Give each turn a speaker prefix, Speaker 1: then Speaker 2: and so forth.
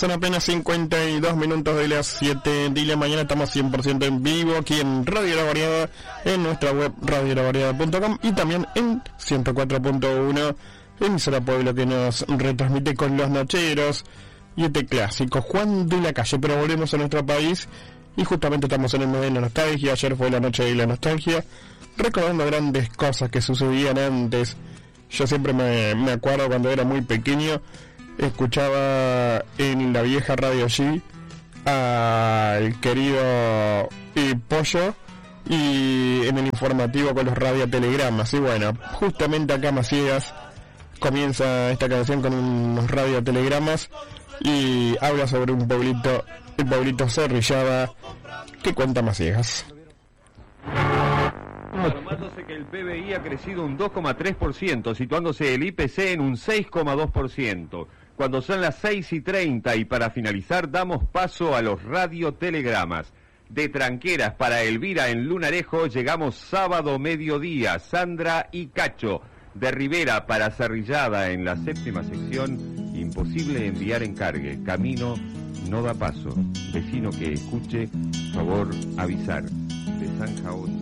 Speaker 1: Son apenas 52 minutos de las 7 de la mañana. Estamos 100% en vivo aquí en Radio La Variada, en nuestra web radiolavariada.com y también en 104.1 emisora Pueblo, que nos retransmite con Los Nocheros y este clásico Juan de la Calle. Pero volvemos a nuestro país y justamente estamos en el mes de la nostalgia. Ayer fue la noche de la nostalgia, recordando grandes cosas que sucedían antes. Yo siempre me acuerdo cuando era muy pequeño, escuchaba en la vieja Radio G al querido Pollo, y en el informativo con los radiotelegramas. Y bueno, justamente acá Macías comienza esta canción con unos radiotelegramas y habla sobre un pueblito, el pueblito Cerrillada, que cuenta Macías.
Speaker 2: Informándose que el PBI ha crecido un 2,3%, situándose el IPC en un 6,2%. Cuando son las 6:30 y para finalizar damos paso a los radiotelegramas. De Tranqueras para Elvira en Lunarejo llegamos sábado mediodía, Sandra y Cacho. De Rivera para Cerrillada en la 7ª sección, imposible enviar encargue, camino no da paso. Vecino que escuche, favor avisar. De San Jaón